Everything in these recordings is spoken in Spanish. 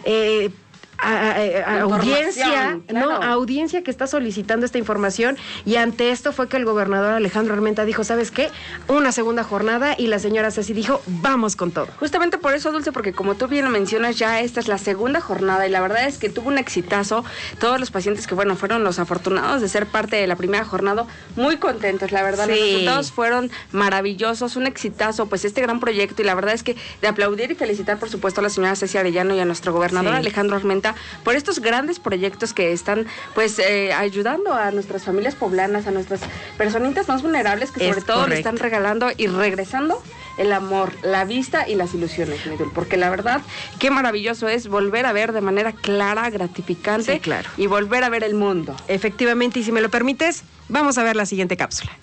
audiencia, claro. ¿no? Audiencia que está solicitando esta información, y ante esto fue que el gobernador Alejandro Armenta dijo, ¿sabes qué? Una segunda jornada, y la señora Ceci dijo, vamos con todo. Justamente por eso, Dulce, porque como tú bien lo mencionas, ya esta es la segunda jornada y la verdad es que tuvo un exitazo. Todos los pacientes que, bueno, fueron los afortunados de ser parte de la primera jornada, muy contentos, la verdad. Sí. Los resultados fueron maravillosos, un exitazo, pues este gran proyecto, y la verdad es que de aplaudir y felicitar, por supuesto, a la señora Ceci Arellano y a nuestro gobernador Alejandro Armenta por estos grandes proyectos que están pues ayudando a nuestras familias poblanas, a nuestras personitas más vulnerables, que sobre todo le están regalando y regresando el amor, la vista y las ilusiones, mi Dul, porque la verdad, qué maravilloso es volver a ver de manera clara, gratificante, y volver a ver el mundo. Efectivamente, y si me lo permites, vamos a ver la siguiente cápsula.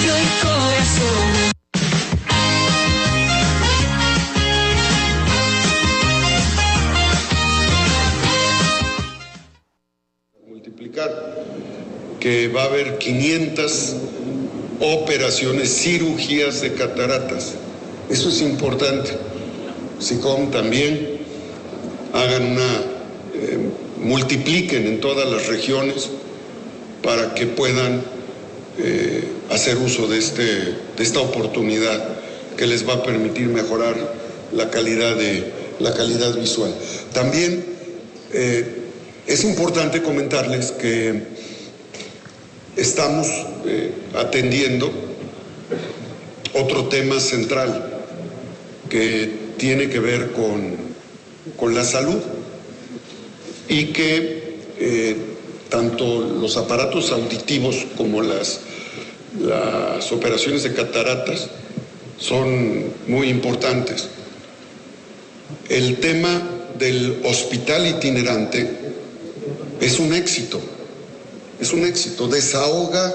Que va a haber 500 operaciones, cirugías de cataratas. Eso es importante. SICOM también hagan multipliquen en todas las regiones para que puedan hacer uso de esta oportunidad que les va a permitir mejorar la calidad visual. También es importante comentarles que estamos atendiendo otro tema central que tiene que ver con la salud, y que tanto los aparatos auditivos como las operaciones de cataratas son muy importantes. El tema del hospital itinerante es un éxito, desahoga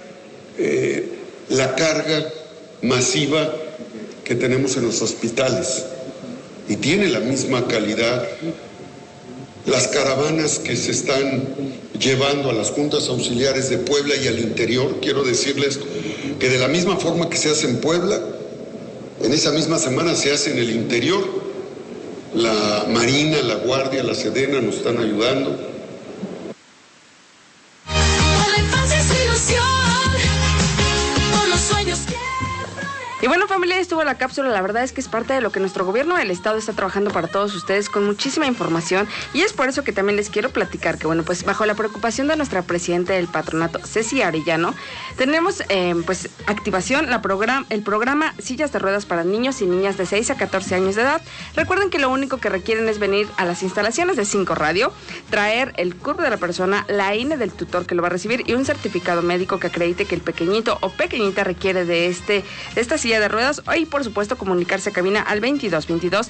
la carga masiva que tenemos en los hospitales y tiene la misma calidad. Las caravanas que se están llevando a las juntas auxiliares de Puebla y al interior, quiero decirles que de la misma forma que se hace en Puebla, en esa misma semana se hace en el interior. La Marina, la Guardia, la Sedena nos están ayudando. Y bueno, familia, estuvo la cápsula. La verdad es que es parte de lo que nuestro gobierno del estado está trabajando para todos ustedes, con muchísima información, y es por eso que también les quiero platicar que, bueno, pues bajo la preocupación de nuestra presidenta del patronato, Ceci Arellano, tenemos pues activación el programa Sillas de Ruedas para niños y niñas de 6 a 14 años de edad. Recuerden que lo único que requieren es venir a las instalaciones de 5 Radio, traer el CURP de la persona, la INE del tutor que lo va a recibir y un certificado médico que acredite que el pequeñito o pequeñita requiere de esta silla de ruedas, y por supuesto comunicarse a cabina al 2222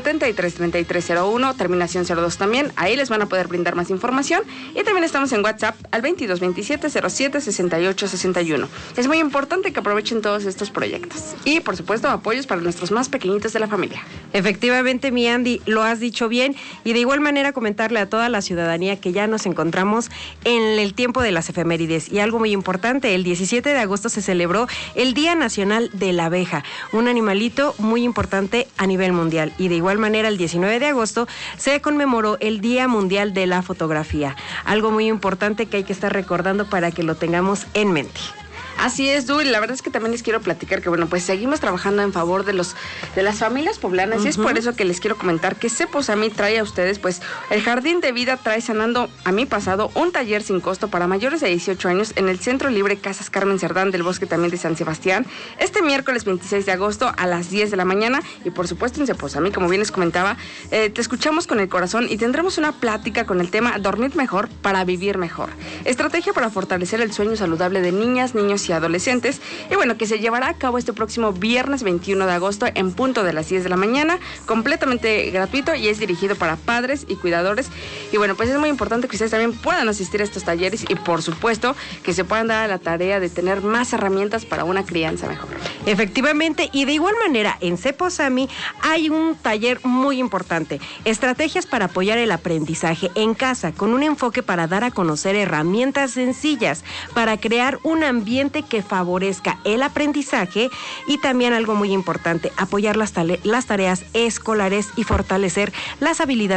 733301, terminación 02 también. Ahí les van a poder brindar más información, y también estamos en WhatsApp al 2227 07 68 61. Es muy importante que aprovechen todos estos proyectos y por supuesto apoyos para nuestros más pequeñitos de la familia. Efectivamente, mi Andy, lo has dicho bien, y de igual manera comentarle a toda la ciudadanía que ya nos encontramos en el tiempo de las efemérides, y algo muy importante: el 17 de agosto se celebró el Día Nacional de la Abeja, un animalito muy importante a nivel mundial, y de igual manera el 19 de agosto se conmemoró el Día Mundial de la Fotografía, algo muy importante que hay que estar recordando para que lo tengamos en mente. Así es, Du, y la verdad es que también les quiero platicar que, bueno, pues seguimos trabajando en favor de las familias poblanas, y es por eso que les quiero comentar que Ceposami trae a ustedes, pues, el Jardín de Vida trae Sanando a mi Pasado, un taller sin costo para mayores de 18 años en el Centro Libre Casas Carmen Cerdán del Bosque también de San Sebastián, este miércoles 26 de agosto a las 10 de la mañana, y por supuesto en Ceposami, como bien les comentaba, te escuchamos con el corazón y tendremos una plática con el tema Dormir Mejor para Vivir Mejor, estrategia para fortalecer el sueño saludable de niñas, niños y adolescentes, y bueno, que se llevará a cabo este próximo viernes 21 de agosto en punto de las 10 de la mañana, completamente gratuito, y es dirigido para padres y cuidadores. Y bueno, pues es muy importante que ustedes también puedan asistir a estos talleres, y por supuesto que se puedan dar a la tarea de tener más herramientas para una crianza mejor. Efectivamente, y de igual manera en Ceposami hay un taller muy importante: estrategias para apoyar el aprendizaje en casa, con un enfoque para dar a conocer herramientas sencillas para crear un ambiente que favorezca el aprendizaje, y también algo muy importante: apoyar las tareas escolares y fortalecer las habilidades